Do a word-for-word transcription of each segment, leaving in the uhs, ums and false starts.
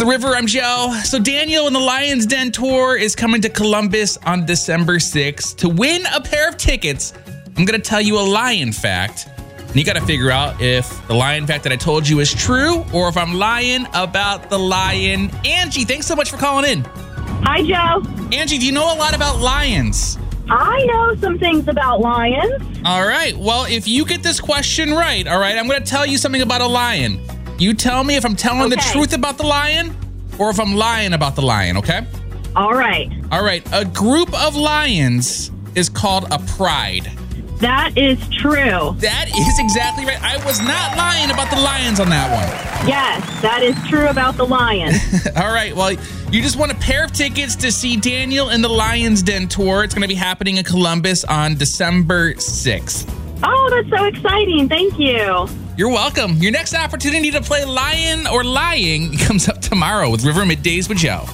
The River, I'm Joe. So Daniel and the Lions Den Tour is coming to Columbus on December sixth. To win a pair of tickets, I'm going to tell you a lion fact. And you got to figure out if the lion fact that I told you is true or if I'm lying about the lion. Angie, thanks so much for calling in. Hi, Joe. Angie, do you know a lot about lions? I know some things about lions. All right. Well, if you get this question right, all right, I'm going to tell you something about a lion. You tell me if I'm telling Okay. the truth about the lion or if I'm lying about the lion, okay? All right. All right. A group of lions is called a pride. That is true. That is exactly right. I was not lying about the lions on that one. Yes, that is true about the lions. All right. Well, you just won a pair of tickets to see Daniel and the Lions Den Tour. It's going to be happening in Columbus on December sixth. Oh, that's so exciting. Thank you. You're welcome. Your next opportunity to play Lion or Lying comes up tomorrow with River Middays with Joe.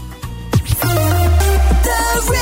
The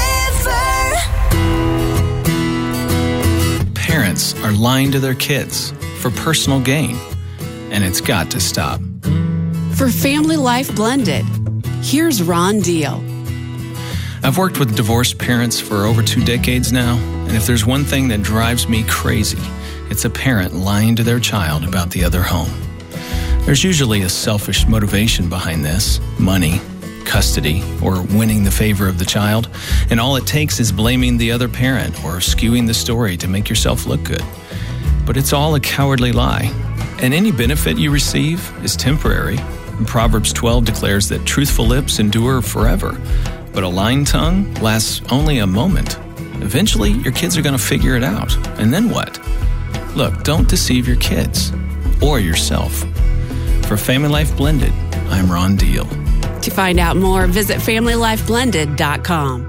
River. Parents are lying to their kids for personal gain, and it's got to stop. For Family Life Blended, here's Ron Deal. I've worked with divorced parents for over two decades now, and if there's one thing that drives me crazy, it's a parent lying to their child about the other home. There's usually a selfish motivation behind this: money, custody, or winning the favor of the child, and all it takes is blaming the other parent or skewing the story to make yourself look good. But it's all a cowardly lie, and any benefit you receive is temporary. And Proverbs twelve declares that truthful lips endure forever, but a lying tongue lasts only a moment. Eventually, your kids are going to figure it out, and then what? Look, don't deceive your kids or yourself. For Family Life Blended, I'm Ron Deal. To find out more, visit family life blended dot com.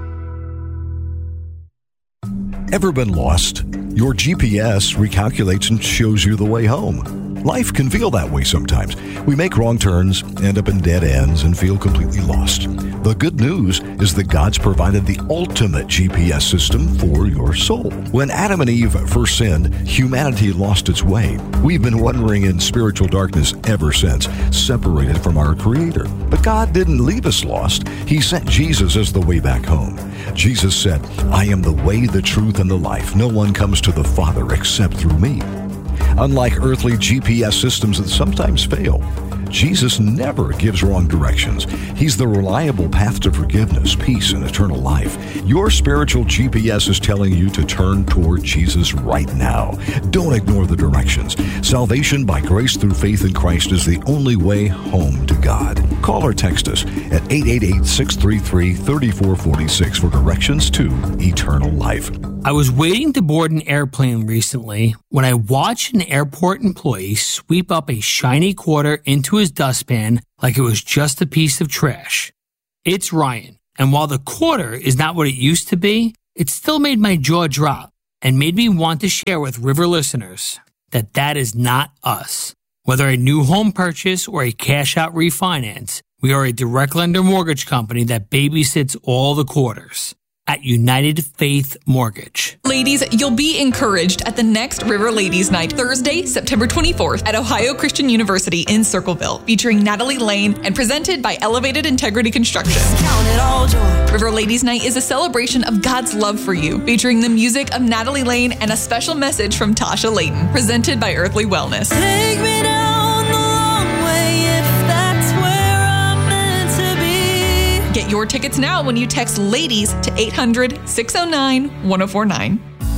Ever been lost? Your G P S recalculates and shows you the way home. Life can feel that way sometimes. We make wrong turns, end up in dead ends, and feel completely lost. The good news is that God's provided the ultimate G P S system for your soul. When Adam and Eve first sinned, humanity lost its way. We've been wandering in spiritual darkness ever since, separated from our Creator. But God didn't leave us lost. He sent Jesus as the way back home. Jesus said, "I am the way, the truth, and the life. No one comes to the Father except through me." Unlike earthly G P S systems that sometimes fail, Jesus never gives wrong directions. He's the reliable path to forgiveness, peace, and eternal life. Your spiritual G P S is telling you to turn toward Jesus right now. Don't ignore the directions. Salvation by grace through faith in Christ is the only way home to God. Call or text us at eight eight eight, six three three, three four four six for directions to eternal life. I was waiting to board an airplane recently when I watched an airport employee sweep up a shiny quarter into his dustpan like it was just a piece of trash. It's Ryan, and while the quarter is not what it used to be, it still made my jaw drop and made me want to share with River listeners that that is not us. Whether a new home purchase or a cash-out refinance, we are a direct lender mortgage company that babysits all the quarters. At United Faith Mortgage. Ladies, you'll be encouraged at the next River Ladies Night, Thursday, September twenty-fourth at Ohio Christian University in Circleville, featuring Natalie Lane and presented by Elevated Integrity Construction. Count it all joy. River Ladies Night is a celebration of God's love for you, featuring the music of Natalie Lane and a special message from Tasha Layton, presented by Earthly Wellness. Take me down the long way if that's where I'm meant to be. Get your tickets now when you text LADIES to eight hundred, six oh nine, one oh four nine.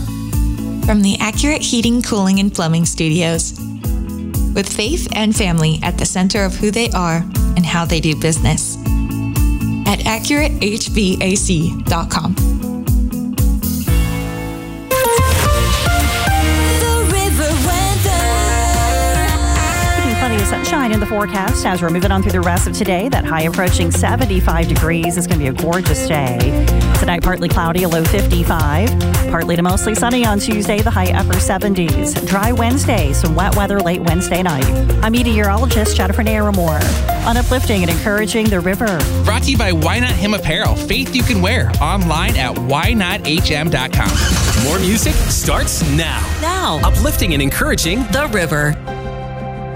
From the Accurate Heating, Cooling, and Plumbing Studios. With faith and family at the center of who they are and how they do business. At accurate h v a c dot com. Plenty of sunshine in the forecast as we're moving on through the rest of today. That high approaching seventy-five degrees is going to be a gorgeous day. Tonight, partly cloudy, a low fifty-five. Partly to mostly sunny on Tuesday, the high upper seventies. Dry Wednesday, some wet weather late Wednesday night. I'm meteorologist Jennifer Naramore on Uplifting and Encouraging the River. Brought to you by Why Not Him Apparel. Faith you can wear. Online at why not h m dot com. More music starts now. Now. Uplifting and Encouraging the River.